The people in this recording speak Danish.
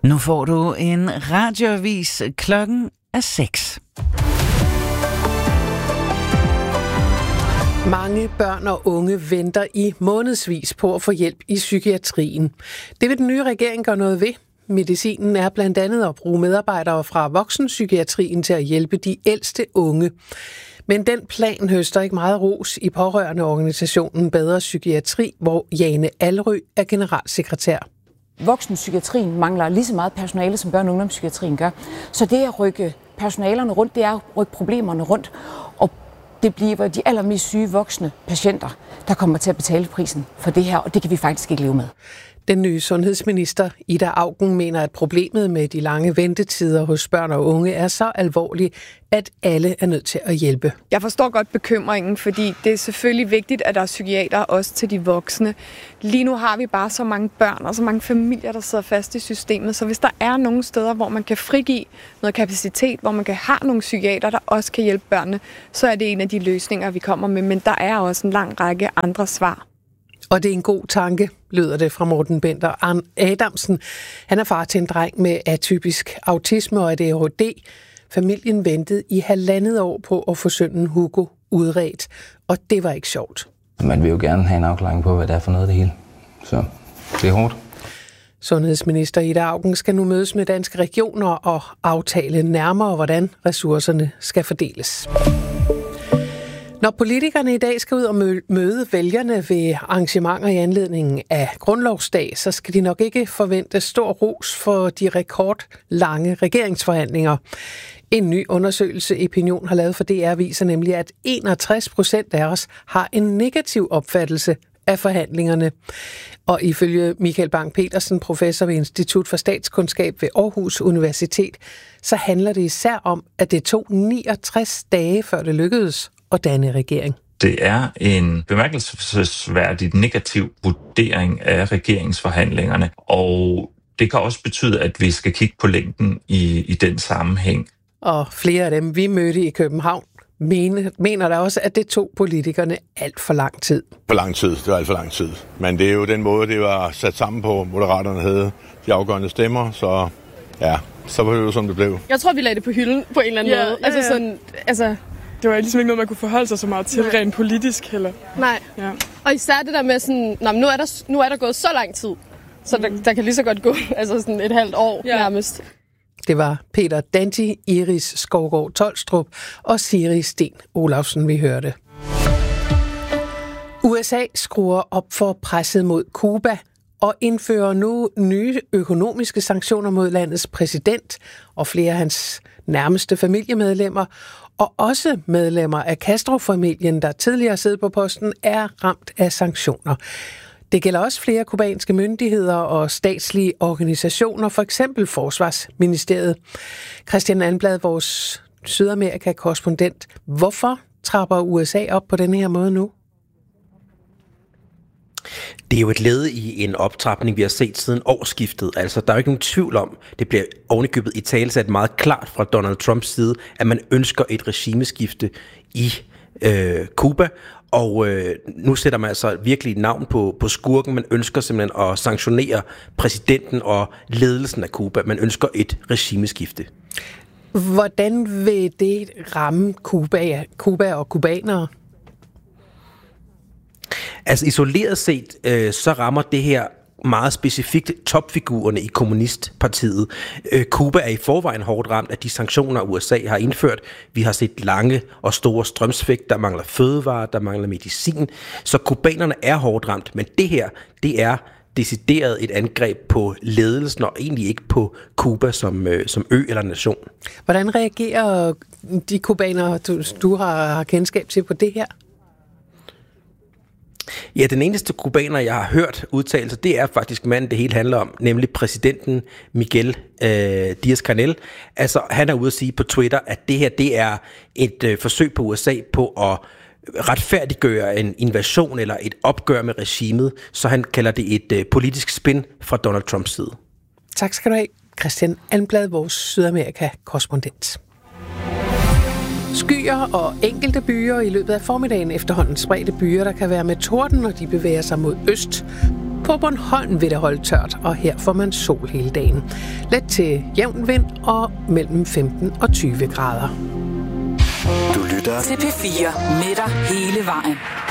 Nu får du en radioavis. Klokken er 6. Mange børn og unge venter i månedsvis på at få hjælp i psykiatrien. Det vil den nye regering gøre noget ved. Medicinen er blandt andet at bruge medarbejdere fra voksenpsykiatrien til at hjælpe de ældste unge. Men den plan høster ikke meget ros i pårørendeorganisationen Bedre Psykiatri, hvor Jane Alrø er generalsekretær. Voksenpsykiatrien mangler lige så meget personale, som børne- og ungdomspsykiatrien gør. Så det at rykke personalerne rundt, det er at rykke problemerne rundt. Og det bliver de allermest syge voksne patienter, der kommer til at betale prisen for det her, og det kan vi faktisk ikke leve med. Den nye sundhedsminister, Ida Auken, mener, at problemet med de lange ventetider hos børn og unge er så alvorligt, at alle er nødt til at hjælpe. Jeg forstår godt bekymringen, fordi det er selvfølgelig vigtigt, at der er psykiater også til de voksne. Lige nu har vi bare så mange børn og så mange familier, der sidder fast i systemet, så hvis der er nogle steder, hvor man kan frigive noget kapacitet, hvor man kan have nogle psykiater, der også kan hjælpe børnene, så er det en af de løsninger, vi kommer med. Men der er også en lang række andre svar. Og det er en god tanke, lyder det fra Morten Bender Adamsen. Han er far til en dreng med atypisk autisme og ADHD. Familien ventede i 1,5 år på at få sønnen Hugo udredt, og det var ikke sjovt. Man vil jo gerne have en afklaring på, hvad det er for noget det hele. Så det er hårdt. Sundhedsminister Ida Auken skal nu mødes med Danske Regioner og aftale nærmere, hvordan ressourcerne skal fordeles. Når politikerne i dag skal ud og møde vælgerne ved arrangementer i anledningen af Grundlovsdag, så skal de nok ikke forvente stor ros for de rekordlange regeringsforhandlinger. En ny undersøgelse, Opinion har lavet for DR, viser nemlig, at 61% af os har en negativ opfattelse af forhandlingerne. Og ifølge Michael Bang-Petersen, professor ved Institut for Statskundskab ved Aarhus Universitet, så handler det især om, at det tog 69 dage, før det lykkedes at danne regering. Det er en bemærkelsesværdigt negativ vurdering af regeringsforhandlingerne, og det kan også betyde, at vi skal kigge på længden i den sammenhæng. Og flere af dem, vi mødte i København, mener der også, at det tog politikerne alt for lang tid. For lang tid, det var alt for lang tid. Men det er jo den måde, det var sat sammen på. Moderaterne havde de afgørende stemmer, så ja, så var det jo, som det blev. Jeg tror, vi lagde det på hylden på en eller anden måde. Altså, det var ligesom ikke noget, man kunne forholde sig så meget til, rent politisk heller. Nej, og især det der med sådan, nu er der gået så lang tid, så der kan lige så godt gå altså sådan et halvt år nærmest. Det var Peter Danti, Iris Skovgaard Tolstrup og Siri Sten Olafsen, vi hørte. USA skruer op for presset mod Cuba og indfører nu nye økonomiske sanktioner mod landets præsident og flere af hans nærmeste familiemedlemmer, og også medlemmer af Castro-familien, der tidligere sidder på posten, er ramt af sanktioner. Det gælder også flere kubanske myndigheder og statslige organisationer, for eksempel Forsvarsministeriet. Christian Anblad, vores Sydamerika-korrespondent. Hvorfor trapper USA op på den her måde nu? Det er jo et led i en optrapning, vi har set siden årsskiftet. Altså, der er jo ikke nogen tvivl om, det bliver ovenikøbet i talesat meget klart fra Donald Trumps side, at man ønsker et regimeskifte i Cuba. Og nu sætter man altså virkelig navn på skurken. Man ønsker simpelthen at sanktionere præsidenten og ledelsen af Cuba. Man ønsker et regimeskifte. Hvordan vil det ramme Cuba og cubanere? Altså isoleret set, så rammer det her meget specifikt topfigurerne i Kommunistpartiet. Cuba er i forvejen hårdt ramt af de sanktioner, USA har indført. Vi har set lange og store strømsvigt, der mangler fødevarer, der mangler medicin. Så kubanerne er hårdt ramt, men det her, det er decideret et angreb på ledelsen og egentlig ikke på Cuba som ø eller nation. Hvordan reagerer de kubanere, du har kendskab til på det her? Ja, den eneste kubaner, jeg har hørt udtale sig, det er faktisk manden, det hele handler om, nemlig præsidenten Miguel Díaz-Canel. Altså, han er ude at sige på Twitter, at det her, det er et forsøg på USA på at retfærdiggøre en invasion eller et opgør med regimet, så han kalder det et politisk spin fra Donald Trumps side. Tak skal du have, Christian Almblad, vores Sydamerika-korrespondent. Skyer og enkelte byer i løbet af formiddagen efterhånden spredte byer, der kan være med torden, når de bevæger sig mod øst. På Bornholm vil det holde tørt, og her får man sol hele dagen. Let til jævn vind og mellem 15 og 20 grader. Du lytter til P4 med dig hele vejen.